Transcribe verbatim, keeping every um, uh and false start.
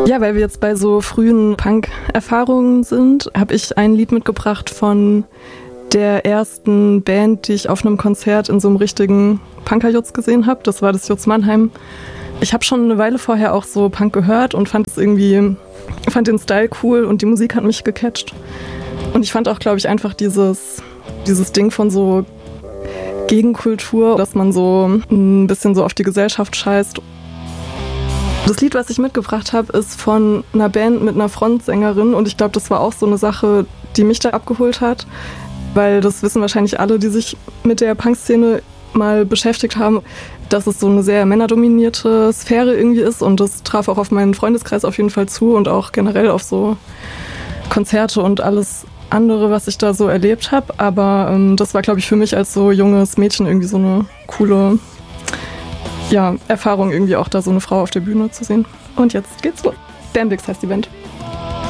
Ja, weil wir jetzt bei so frühen Punk-Erfahrungen sind, habe ich ein Lied mitgebracht von der ersten Band, die ich auf einem Konzert in so einem richtigen Punkerjutz gesehen habe. Das war das Jutz Mannheim. Ich habe schon eine Weile vorher auch so Punk gehört und fand es irgendwie, fand den Style cool und die Musik hat mich gecatcht. Und ich fand auch, glaube ich, einfach dieses, dieses Ding von so Gegenkultur, dass man so ein bisschen so auf die Gesellschaft scheißt. Das Lied, was ich mitgebracht habe, ist von einer Band mit einer Frontsängerin und ich glaube, das war auch so eine Sache, die mich da abgeholt hat, weil das wissen wahrscheinlich alle, die sich mit der Punkszene mal beschäftigt haben, dass es so eine sehr männerdominierte Sphäre irgendwie ist und das traf auch auf meinen Freundeskreis auf jeden Fall zu und auch generell auf so Konzerte und alles andere, was ich da so erlebt habe, aber ähm, das war, glaube ich, für mich als so junges Mädchen irgendwie so eine coole ja, Erfahrung, irgendwie auch da so eine Frau auf der Bühne zu sehen. Und jetzt geht's los. Bambix heißt die Band.